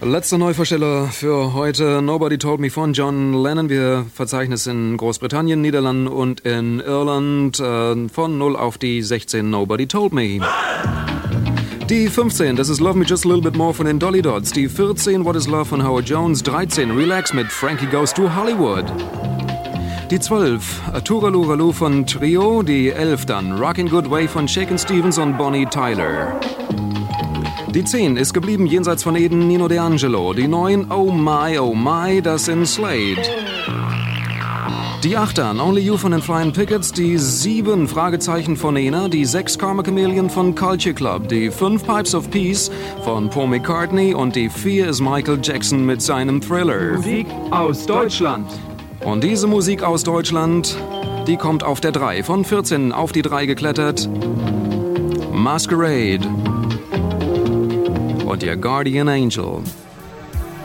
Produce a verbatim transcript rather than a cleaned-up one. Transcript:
Letzter Neuvorsteller für heute, Nobody Told Me von John Lennon. Wir verzeichnen es in Großbritannien, Niederlanden und in Irland. Äh, von null auf die sechzehn, Nobody Told Me. Die fünfzehn, das ist Love Me Just a Little Bit More von den Dolly Dots. Die vierzehn, What is Love von Howard Jones. dreizehn, Relax mit Frankie Goes to Hollywood. Die zwölf, Turaluraloo von Trio. Die elf dann, Rockin' Good Way von Shakin' Stevens und Bonnie Tyler. Die zehn ist geblieben jenseits von Eden, Nino D'Angelo. Die neun, Oh My, Oh My, das sind Slade. Die acht dann, Only You von den Flying Pickets. Die sieben, Fragezeichen von Nena. Die sechs, Karma Chameleon von Culture Club. Die fünf, Pipes of Peace von Paul McCartney. Und die vier ist Michael Jackson mit seinem Thriller. Musik aus Deutschland. Und diese Musik aus Deutschland, die kommt auf der drei. Von vierzehn auf die drei geklettert. Masquerade. Und ihr Guardian Angel.